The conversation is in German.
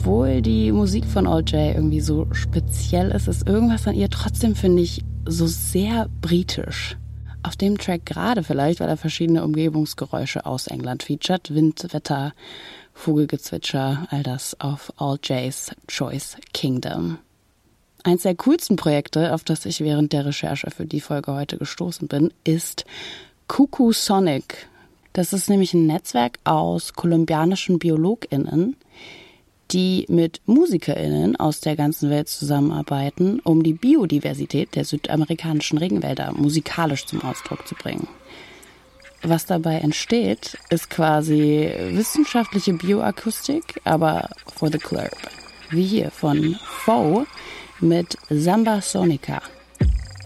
obwohl die Musik von All J irgendwie so speziell ist, ist irgendwas an ihr trotzdem, finde ich, so sehr britisch. Auf dem Track gerade vielleicht, weil er verschiedene Umgebungsgeräusche aus England featuret. Wind, Wetter, Vogelgezwitscher, all das auf All J's Choice Kingdom. Eins der coolsten Projekte, auf das ich während der Recherche für die Folge heute gestoßen bin, ist Cuckoo Sonic. Das ist nämlich ein Netzwerk aus kolumbianischen BiologInnen, die mit MusikerInnen aus der ganzen Welt zusammenarbeiten, um die Biodiversität der südamerikanischen Regenwälder musikalisch zum Ausdruck zu bringen. Was dabei entsteht, ist quasi wissenschaftliche Bioakustik, aber for the club. Wie hier von Foe mit Samba Sonica.